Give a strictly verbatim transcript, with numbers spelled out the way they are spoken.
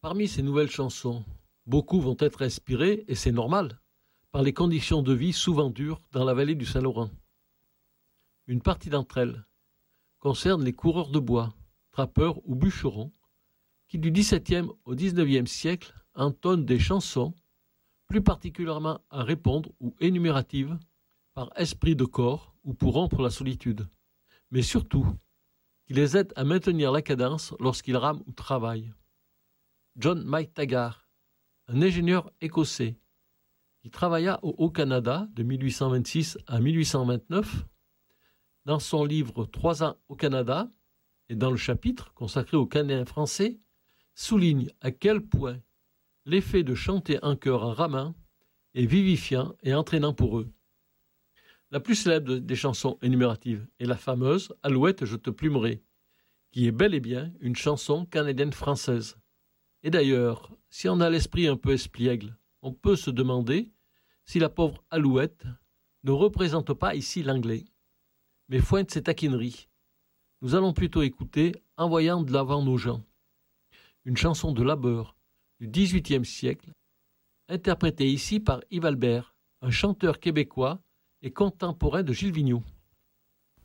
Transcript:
Parmi ces nouvelles chansons, beaucoup vont être inspirées, et c'est normal, par les conditions de vie souvent dures dans la vallée du Saint-Laurent. Une partie d'entre elles concerne les coureurs de bois, trappeurs ou bûcherons, qui du dix-septième au dix-neuvième siècle entonnent des chansons, plus particulièrement à répondre ou énumératives, par esprit de corps ou pour rompre la solitude, mais surtout, qui les aident à maintenir la cadence lorsqu'ils rament ou travaillent. John McTaggart, un ingénieur écossais, qui travailla au Haut-Canada de mille huit cent vingt-six à mille huit cent vingt-neuf, dans son livre « Trois ans au Canada » et dans le chapitre consacré aux Canadiens français, souligne à quel point l'effet de chanter en chœur en ramant est vivifiant et entraînant pour eux. La plus célèbre des chansons énumératives est la fameuse « Alouette, je te plumerai », qui est bel et bien une chanson canadienne-française. Et d'ailleurs, si on a l'esprit un peu espiègle, on peut se demander si la pauvre Alouette ne représente pas ici l'anglais. Mais fointe ces taquineries. Nous allons plutôt écouter « En voyant de l'avant nos gens », une chanson de labeur du dix-huitième siècle, interprétée ici par Yves Albert, un chanteur québécois et contemporain de Gilles Vigneault.